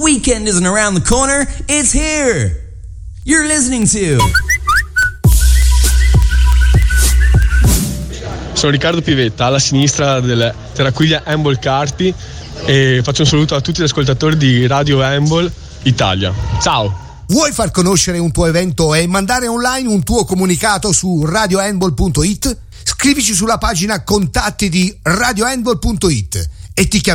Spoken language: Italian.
weekend isn't around the corner, it's here. You're listening to... Sono Riccardo Pivetta, alla sinistra del Terraquiglia Handball Carpi, e faccio un saluto a tutti gli ascoltatori di Radio Handball Italia. Ciao! Vuoi far conoscere un tuo evento e mandare online un tuo comunicato su radiohandball.it? Scrivici sulla pagina contatti di radiohandball.it e ti chiamiamo